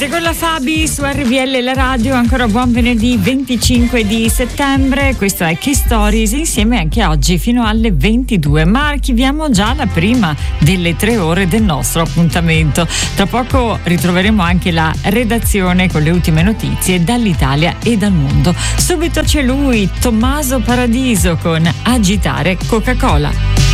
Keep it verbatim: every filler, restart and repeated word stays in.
Con la Fabi su R V L la radio, ancora buon venerdì venticinque di settembre, questo è Key Stories, insieme anche oggi fino alle ventidue, ma archiviamo già la prima delle tre ore del nostro appuntamento. Tra poco ritroveremo anche la redazione con le ultime notizie dall'Italia e dal mondo. Subito c'è lui, Tommaso Paradiso con Agitare Coca-Cola.